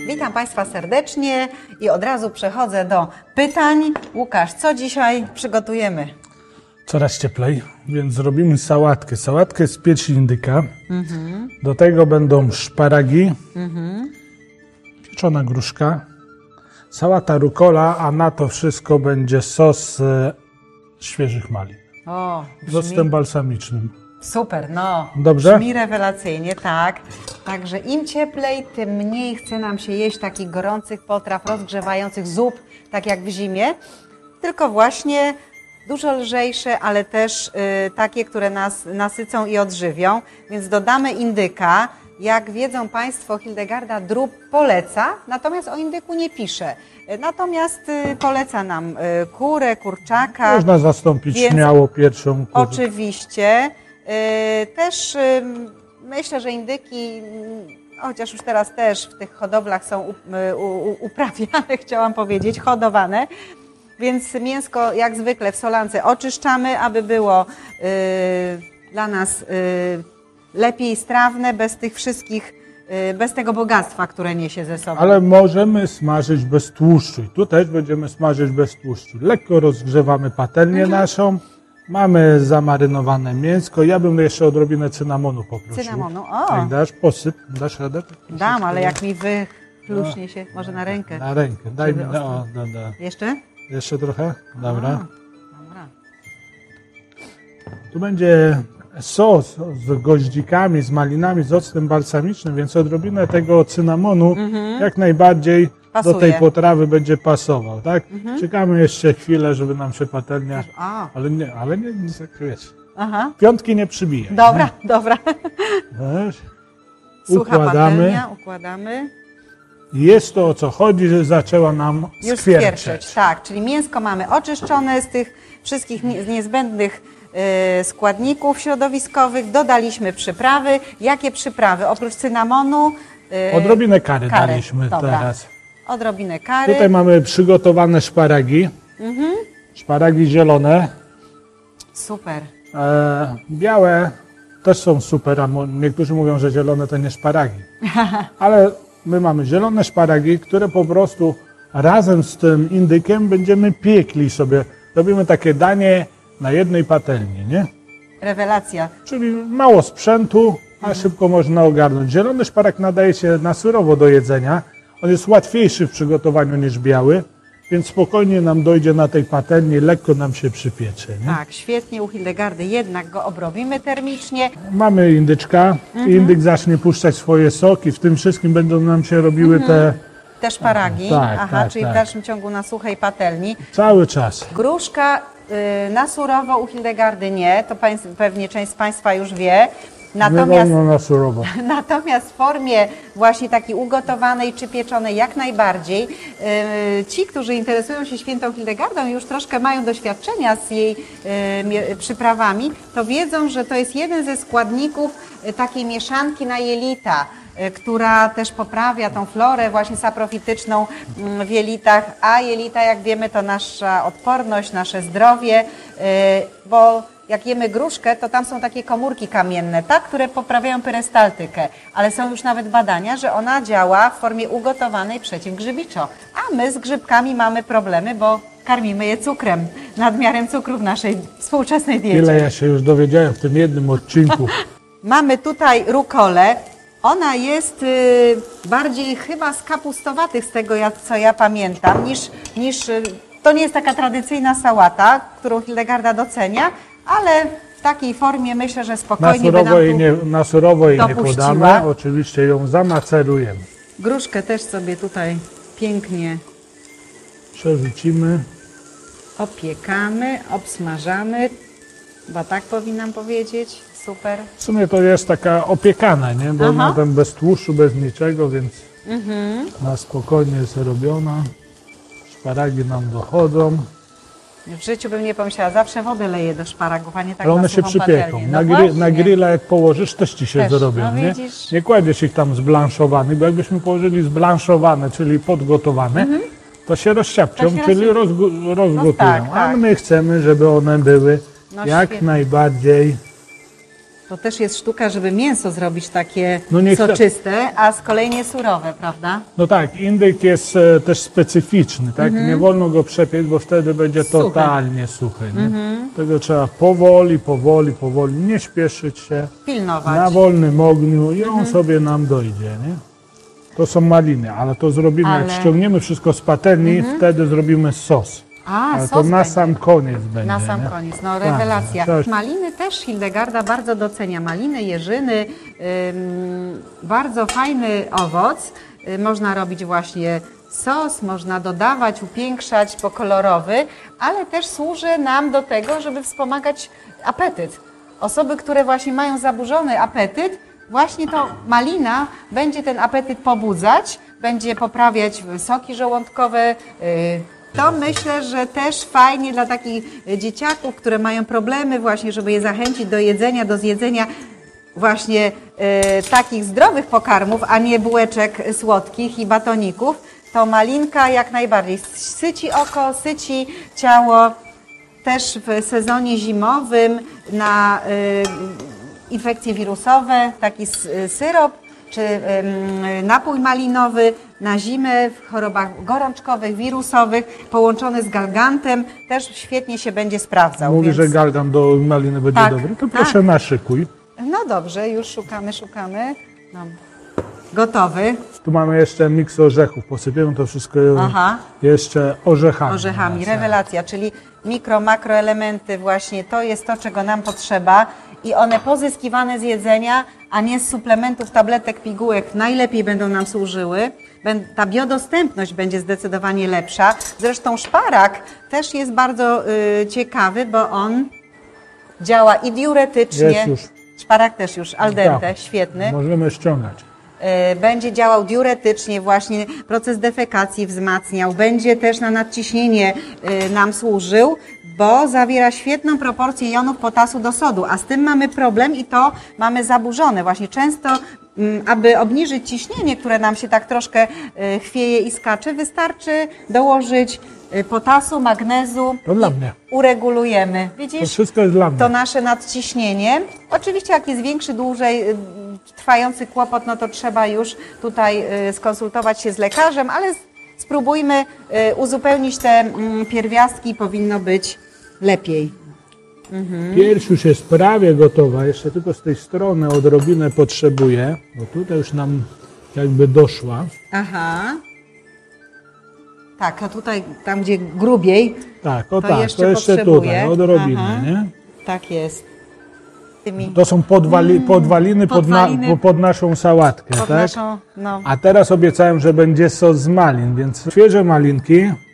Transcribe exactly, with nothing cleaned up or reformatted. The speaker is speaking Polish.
Witam Państwa serdecznie i od razu przechodzę do pytań. Łukasz, co dzisiaj przygotujemy? Coraz cieplej, więc zrobimy sałatkę. Sałatkę z piersi indyka. Mhm. Do tego będą szparagi, mhm. pieczona gruszka, sałata rucola, a na to wszystko będzie sos e, świeżych malin. O, brzmi... z octem balsamicznym. Super, no. Dobrze? Brzmi rewelacyjnie, tak. Także im cieplej, tym mniej chce nam się jeść takich gorących potraw, rozgrzewających zup, tak jak w zimie. Tylko właśnie dużo lżejsze, ale też y, takie, które nas nasycą i odżywią. Więc dodamy indyka. Jak wiedzą Państwo, Hildegarda Drób poleca, natomiast o indyku nie pisze. Natomiast y, poleca nam y, kurę, kurczaka. Można zastąpić więc śmiało pierwszą kurę. Oczywiście. Y, też y, myślę, że indyki, chociaż już teraz też w tych hodowlach są u, u, uprawiane, chciałam powiedzieć, hodowane. Więc mięsko jak zwykle w solance oczyszczamy, aby było y, dla nas y, lepiej strawne, bez tych wszystkich, y, bez tego bogactwa, które niesie ze sobą. Ale możemy smażyć bez tłuszczu. I tu też będziemy smażyć bez tłuszczu. Lekko rozgrzewamy patelnię mhm. naszą. Mamy zamarynowane mięsko. Ja bym jeszcze odrobinę cynamonu poprosił. Cynamonu, o! Jak dasz, posyp. Dasz radę? Dam, ale jak mi wychlucznie się, może na rękę. Na rękę, daj mi. No, o, da, da. Jeszcze? Jeszcze trochę? Dobra. A, dobra. Tu będzie sos z goździkami, z malinami, z octem balsamicznym, więc odrobinę tego cynamonu mhm. jak najbardziej pasuje. Do tej potrawy będzie pasował, tak? Mhm. Czekamy jeszcze chwilę, żeby nam się patelnia... A. Ale nie, ale nie, nie zakryjesz. Aha. Piątki nie przybije. Dobra, nie? dobra. Wiesz? Sucha układamy. Patelnia, układamy. Jest to, o co chodzi, że zaczęła nam Już skwierczeć. skwierczeć. Tak, czyli mięsko mamy oczyszczone z tych wszystkich niezbędnych y, składników środowiskowych. Dodaliśmy przyprawy. Jakie przyprawy? Oprócz cynamonu... Y, Odrobinę kary, kary. daliśmy Dobra. teraz. Odrobinę kary. Tutaj mamy przygotowane szparagi. Mhm. Szparagi zielone. Super. E, białe też są super, a niektórzy mówią, że zielone to nie szparagi. Ale my mamy zielone szparagi, które po prostu razem z tym indykiem będziemy piekli sobie. Robimy takie danie na jednej patelni, nie? Rewelacja. Czyli mało sprzętu, a mhm. szybko można ogarnąć. Zielony szparag nadaje się na surowo do jedzenia. On jest łatwiejszy w przygotowaniu niż biały, więc spokojnie nam dojdzie na tej patelni, lekko nam się przypiecze. Nie? Tak, świetnie u Hildegardy, jednak go obrobimy termicznie. Mamy indyczka, mhm. indyk zacznie puszczać swoje soki, w tym wszystkim będą nam się robiły mhm. te... Te szparagi, tak, aha, tak, czyli tak. w dalszym ciągu na suchej patelni. Cały czas. Gruszka y, na surowo u Hildegardy nie, to państw, pewnie część z Państwa już wie. Natomiast, na surowo. natomiast w formie właśnie takiej ugotowanej czy pieczonej jak najbardziej. Yy, ci, którzy interesują się świętą Hildegardą i już troszkę mają doświadczenia z jej yy, przyprawami, to wiedzą, że to jest jeden ze składników yy, takiej mieszanki na jelita, yy, która też poprawia tą florę właśnie saprofityczną yy, w jelitach, a jelita, jak wiemy, to nasza odporność, nasze zdrowie, yy, bo jak jemy gruszkę, to tam są takie komórki kamienne, tak, które poprawiają perystaltykę, ale są już nawet badania, że ona działa w formie ugotowanej przeciwgrzybiczo. A my z grzybkami mamy problemy, bo karmimy je cukrem, nadmiarem cukru w naszej współczesnej diecie. Ile ja się już dowiedziałem w tym jednym odcinku. Mamy tutaj rukolę. Ona jest y, bardziej chyba z kapustowatych, z tego ja, co ja pamiętam, niż, niż y, to nie jest taka tradycyjna sałata, którą Hildegarda docenia, ale w takiej formie myślę, że spokojnie na surowo by nam jej nie, Na surowo jej nie dopuściła. podamy, oczywiście ją zamacerujemy. Gruszkę też sobie tutaj pięknie przerzucimy. Opiekamy, obsmażamy, bo tak powinnam powiedzieć. Super. W sumie to jest taka opiekana, nie? Bo ona tam bez tłuszczu, bez niczego, więc mhm. na spokojnie jest robiona. Szparagi nam dochodzą. W życiu bym nie pomyślała, zawsze wodę leję do szparagów, a nie tak ale na one się przypieką. No na, gry, na grilla jak położysz, też ci się też, zrobią, no nie? widzisz. Nie kładziesz ich tam zblanszowanych, bo jakbyśmy położyli zblanszowane, czyli podgotowane, mhm. to się rozsiapczą, to się czyli rozgo, rozgotują. No tak, a tak. my chcemy, żeby one były no jak świetnie. najbardziej To też jest sztuka, żeby mięso zrobić takie No niech ta- soczyste, a z kolei nie surowe, prawda? No tak, indyk jest e, też specyficzny, tak? Nie wolno go przepiec, bo wtedy będzie Suchy. totalnie suchy. Nie? Tego trzeba powoli, powoli, powoli, nie śpieszyć się, Pilnować. na wolnym ogniu i on sobie nam dojdzie, nie? To są maliny, ale to zrobimy, Ale- jak ściągniemy wszystko z patelni, wtedy zrobimy sos. A, Ale sos to na będzie. sam koniec będzie. Na sam nie? koniec, no rewelacja. Tak, coś- Maliny też Hildegarda bardzo docenia. Maliny, jeżyny, ym, bardzo fajny owoc. Y, Można robić właśnie sos, można dodawać, upiększać, pokolorowy, ale też służy nam do tego, żeby wspomagać apetyt. Osoby, które właśnie mają zaburzony apetyt, właśnie to malina będzie ten apetyt pobudzać, będzie poprawiać soki żołądkowe. y, To myślę, że też fajnie dla takich dzieciaków, które mają problemy właśnie, żeby je zachęcić do jedzenia, do zjedzenia właśnie e, takich zdrowych pokarmów, a nie bułeczek słodkich i batoników, to malinka jak najbardziej syci oko, syci ciało. Też w sezonie zimowym na e, infekcje wirusowe taki s- syrop czy em, napój malinowy na zimę w chorobach gorączkowych, wirusowych, połączony z galgantem, też świetnie się będzie sprawdzał. Mówi, więc... że galgan do maliny będzie Tak, dobry, to tak. proszę naszykuj. No dobrze, już szukamy, szukamy. No. Gotowy. Tu mamy jeszcze miks orzechów, posypiemy to wszystko Aha. jeszcze orzechami. Orzechami, Właśnie. rewelacja, czyli mikro, makroelementy właśnie, to jest to, czego nam potrzeba i one pozyskiwane z jedzenia, a nie z suplementów, tabletek, pigułek, najlepiej będą nam służyły. Bę- Ta biodostępność będzie zdecydowanie lepsza. Zresztą szparak też jest bardzo y, ciekawy, bo on działa i diuretycznie. Jest już. Szparak też już, al dente, Tak. świetny. Możemy ściągać. E, będzie działał diuretycznie, właśnie proces defekacji wzmacniał, będzie też na nadciśnienie e, nam służył, bo zawiera świetną proporcję jonów potasu do sodu, a z tym mamy problem i to mamy zaburzone. Właśnie często, mm, aby obniżyć ciśnienie, które nam się tak troszkę e, chwieje i skacze, wystarczy dołożyć e, potasu, magnezu To dla i mnie. uregulujemy. To Widzisz? wszystko jest dla mnie. To nasze nadciśnienie. Oczywiście jak jest większy, dłużej y, trwający kłopot, no to trzeba już tutaj y, skonsultować się z lekarzem, ale s- spróbujmy y, uzupełnić te mm, pierwiastki i powinno być lepiej. Pierś już jest prawie gotowa, jeszcze tylko z tej strony odrobinę potrzebuję, bo tutaj już nam jakby doszła. Aha. Tak, a tutaj, tam gdzie grubiej, Tak, o To tak, jeszcze to jeszcze potrzebuję. tutaj, odrobinę, Aha. nie? tak jest. Tymi To są podwali, podwaliny, pod, na, podwaliny. pod naszą sałatkę, pod tak? naszą, no. A teraz obiecałem, że będzie sos z malin, więc świeże malinki